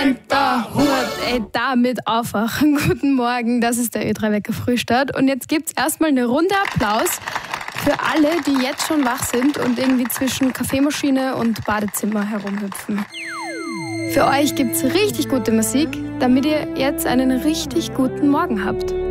Enterhut. Damit aufwachen. Guten Morgen, das ist der Ö3-Wecker Frühstart. Und jetzt gibt's erstmal eine Runde Applaus für alle, die jetzt schon wach sind und irgendwie zwischen Kaffeemaschine und Badezimmer herumhüpfen. Für euch gibt's richtig gute Musik, damit ihr jetzt einen richtig guten Morgen habt.